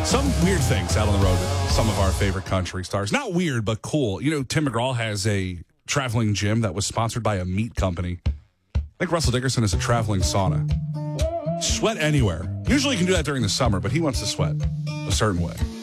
Some weird things out on the road with some of our favorite country stars. Not weird, but cool. You know, Tim McGraw has a traveling gym that was sponsored by a meat company. I think Russell Dickerson is a traveling sauna. Sweat anywhere. Usually you can do that during the summer, but he wants to sweat a certain way.